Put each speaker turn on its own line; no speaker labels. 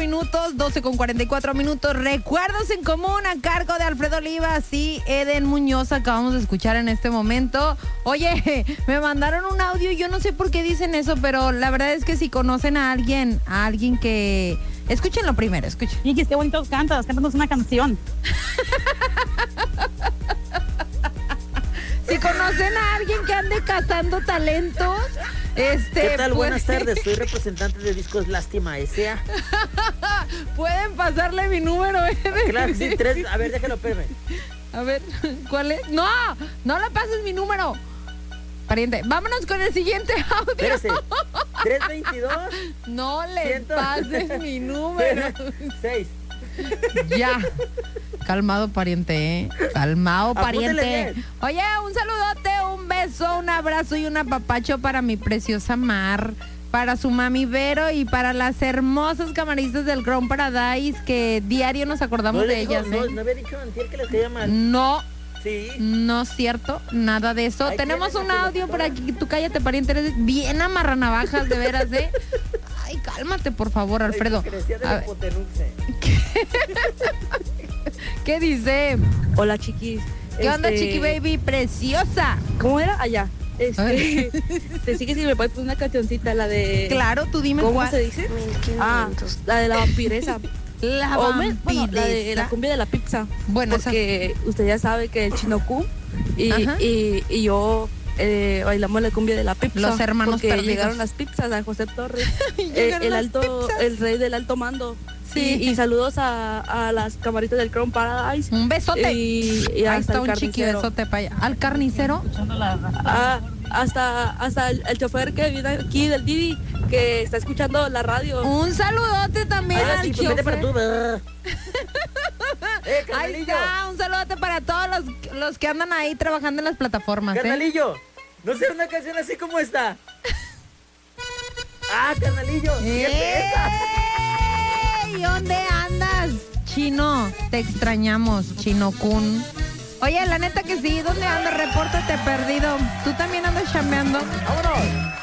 minutos, 12:44. Recuerdos en común a cargo de Alfredo Olivas y Eden Muñoz. Acabamos de escuchar en este momento. Oye, me mandaron un audio y yo no sé por qué dicen eso, pero la verdad es que si conocen a alguien que... Escúchenlo primero, escuchen.
Y qué bonito cantas, cántanos una canción.
Si conocen a alguien que ande cazando talentos,
¿Qué tal?
pues,
Buenas tardes, soy representante de Discos Lástima S.A.
pueden pasarle mi número.
Claro que sí, a ver, déjalo, espérame.
A ver, ¿cuál es? No le pases mi número. Pariente, vámonos con el siguiente audio.
Espérese, 322.
No le
100.
pases mi número.
6.
Ya. Calmado, pariente, ¿eh? Calmado,
Apúntele
pariente.
bien.
Oye, un saludote, un beso, un abrazo y un apapacho para mi preciosa Mar, para su mami Vero y para las hermosas camaristas del Crown Paradise que diario nos acordamos de ellas, ¿eh?
No había dicho antier que les caía mal.
No.
Sí.
No es cierto, nada de eso.
Ay,
Tenemos
¿quién es
un
la
audio por
conductora?
aquí. Tú cállate, pariente, eres bien amarranavajas, de veras, ¿eh? Ay, cálmate, por favor, Alfredo.
Crecía de
A
la
ver,
hipotenusa.
¿qué dice?
Hola, chiquis.
¿Qué onda, chiqui baby? Preciosa.
¿Cómo era? Allá.
A ver.
Te sigue si me puedes poner una cancioncita, la de...
Claro, tú dime
¿Cómo
cuál.
se dice? La de la vampiresa.
La
Bueno, la de
vampiresa.
la cumbia de la pizza.
Bueno, esa...
Porque usted ya sabe que el Chinocú
Ajá.
y yo bailamos la cumbia de la pizza.
Los hermanos
porque
perdidos.
llegaron las pizzas a José Torres,
Llegaron las pizzas.
el rey del alto mando.
Sí.
Y saludos a las camaritas del Crown Paradise.
Un besote.
Y
Ahí
hasta
está
el
un chiqui
carnicero.
besote para allá. ¿Al carnicero?
Hasta el chofer que viene aquí del Didi, que está escuchando la radio.
Un saludote también
Ahora
al
sí, pues vete para tú.
chofer. Ahí
Carnalillo.
está, un saludote para todos los que andan ahí trabajando en las plataformas, ¿eh?
Carnalillo. No sé una canción así como esta. Ah, carnalillo. Fíjate esa.
¡Ey! ¿Dónde andas, Chino? Te extrañamos, Chino-kun. Oye, la neta que sí, ¿dónde andas? Repórtate perdido. ¿Tú también andas chambeando?
Vámonos.